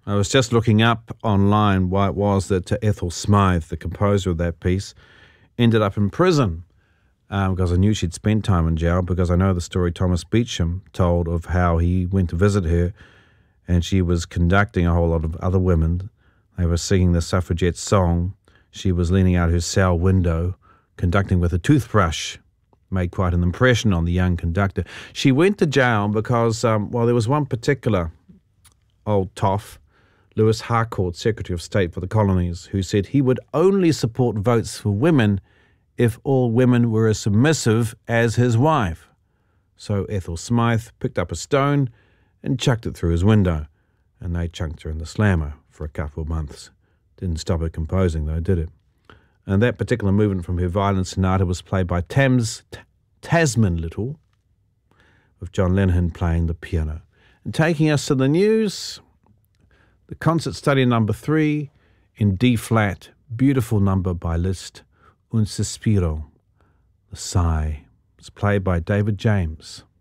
I was just looking up online why it was that Ethel Smythe, the composer of that piece, ended up in prison because I knew she'd spent time in jail, because I know the story Thomas Beecham told of how he went to visit her and she was conducting a whole lot of other women. They were singing the suffragette song. She was leaning out her cell window, conducting with a toothbrush. Made quite an impression on the young conductor. She went to jail because, there was one particular old toff, Lewis Harcourt, Secretary of State for the Colonies, who said he would only support votes for women if all women were as submissive as his wife. So Ethel Smythe picked up a stone and chucked it through his window, and they chunked her in the slammer for a couple of months. Didn't stop her composing, though, did it? And that particular movement from her violin sonata was played by Tasman Little, with John Lennon playing the piano. And taking us to the news, the Concert Study No. 3 in D-flat, beautiful number by Liszt, Un Sospiro, The Sigh. It's played by David James.